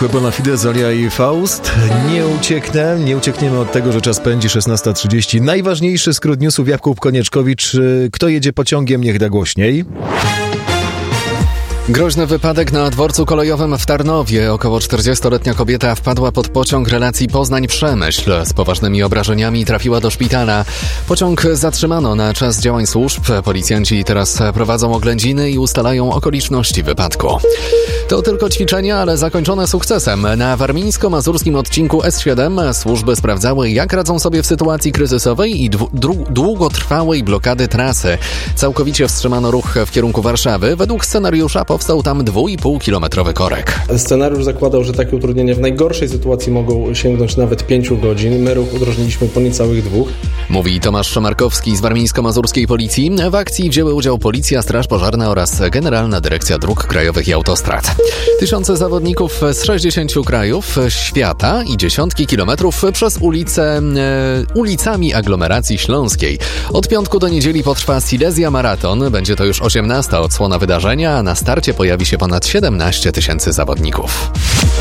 Dunque bona fide, Zolia i Faust. Nie uciekniemy od tego, że czas pędzi, 16:30. Najważniejszy skrót newsów, Jakub Konieczkowicz. Kto jedzie pociągiem, niech da głośniej. Groźny wypadek na dworcu kolejowym w Tarnowie. Około 40-letnia kobieta wpadła pod pociąg relacji Poznań-Przemyśl. Z poważnymi obrażeniami trafiła do szpitala. Pociąg zatrzymano na czas działań służb. Policjanci teraz prowadzą oględziny i ustalają okoliczności wypadku. To tylko ćwiczenia, ale zakończone sukcesem. Na warmińsko-mazurskim odcinku S7 służby sprawdzały, jak radzą sobie w sytuacji kryzysowej i długotrwałej blokady trasy. Całkowicie wstrzymano ruch w kierunku Warszawy. Według scenariusza powstał tam 2,5-kilometrowy korek. Scenariusz zakładał, że takie utrudnienia w najgorszej sytuacji mogą sięgnąć nawet 5 godzin. My ruch udrożniliśmy po niecałych 2. Mówi Tomasz Szomarkowski z warmińsko-mazurskiej policji. W akcji wzięły udział Policja, Straż Pożarna oraz Generalna Dyrekcja Dróg Krajowych i Autostrad. Tysiące zawodników z 60 krajów świata i dziesiątki kilometrów przez ulicami aglomeracji śląskiej. Od piątku do niedzieli potrwa Silesia Marathon. Będzie to już 18. odsłona wydarzenia, a na starcie pojawi się ponad 17 000 zawodników.